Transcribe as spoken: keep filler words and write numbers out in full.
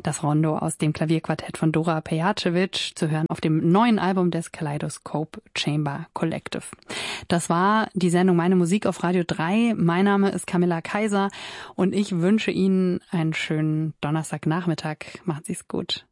Das Rondo aus dem Klavierquartett von Dora Pejacevic, zu hören auf dem neuen Album des Kaleidoscope Chamber Collective. Das war die Sendung Meine Musik auf Radio drei. Mein Name ist Camilla Kaiser und ich wünsche Ihnen einen schönen Donnerstagnachmittag. Machen Sie es gut.